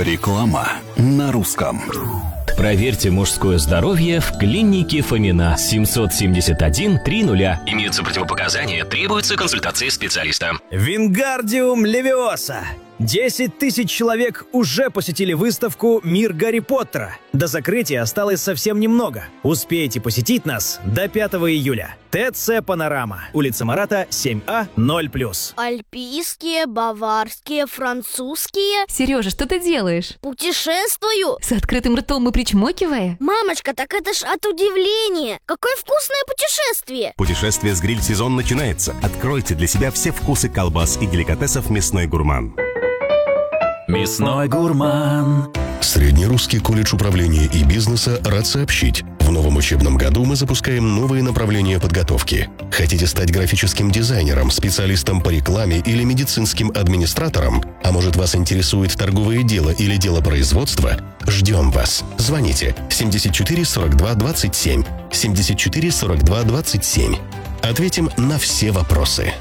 Реклама на русском. Проверьте мужское здоровье в клинике Фомина. 771 30. Имеются противопоказания, требуется консультация специалиста. Вингардиум Левиоса. 10 тысяч человек уже посетили выставку «Мир Гарри Поттера». До закрытия осталось совсем немного. Успейте посетить нас до 5 июля. ТЦ «Панорама». Улица Марата, 7А, 0+. Альпийские, баварские, французские. Сережа, что ты делаешь? Путешествую. С открытым ртом и причмокивая? Мамочка, так это ж от удивления. Какое вкусное путешествие. Путешествие с гриль-сезон начинается. Откройте для себя все вкусы колбас и деликатесов «Мясной гурман». Мясной гурман. Среднерусский колледж управления и бизнеса рад сообщить. В новом учебном году мы запускаем новые направления подготовки. Хотите стать графическим дизайнером, специалистом по рекламе или медицинским администратором? А может, вас интересует торговое дело или дело производства? Ждем вас. Звоните 74 42 27. 74 42 27. Ответим на все вопросы.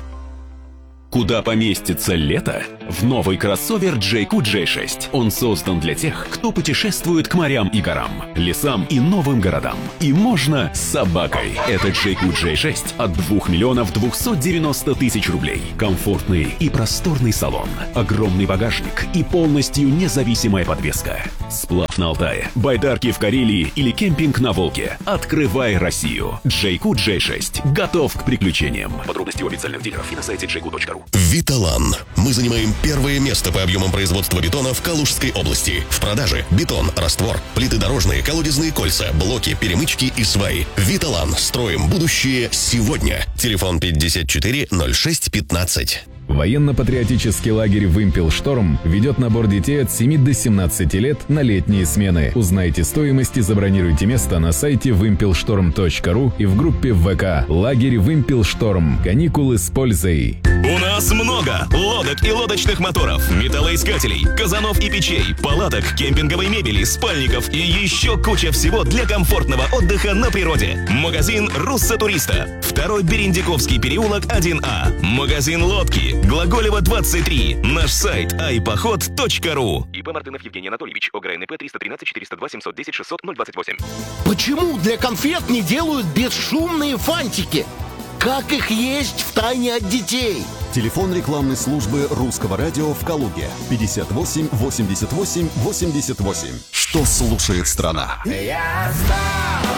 Куда поместится лето? В новый кроссовер JQ J6. Он создан для тех, кто путешествует к морям и горам, лесам и новым городам. И можно с собакой. Это JQ J6 от 2 миллионов 290 тысяч рублей. Комфортный и просторный салон, огромный багажник и полностью независимая подвеска. Сплав на Алтае, байдарки в Карелии или кемпинг на Волге. Открывай Россию. JQ J6 готов к приключениям. Подробности у официальных дилеров и на сайте jq.ru. Виталан. Мы занимаем первое место по объемам производства бетона в Калужской области. В продаже бетон, раствор, плиты дорожные, колодезные кольца, блоки, перемычки и сваи. Виталан. Строим будущее сегодня. Телефон 54 06 15. Военно-патриотический лагерь «Вымпел-Шторм» ведет набор детей от 7 до 17 лет на летние смены. Узнайте стоимость и забронируйте место на сайте вымпелшторм.ру и в группе ВК «Лагерь Вымпел-Шторм». Каникулы с пользой. У нас много лодок и лодочных моторов, металлоискателей, казанов и печей, палаток, кемпинговой мебели, спальников и еще куча всего для комфортного отдыха на природе. Магазин «Русса Туриста». 2-й Берендиковский переулок, 1А. Магазин лодки. Глаголева, 23. Наш сайт айпоход.ру. ИП Мартынов Евгений Анатольевич. ОГРНП 313 402 710 600 028. Почему для конфет не делают бесшумные фантики? Как их есть втайне от детей? Телефон рекламной службы Русского радио в Калуге. 58 88 88. Что слушает страна? Я знал.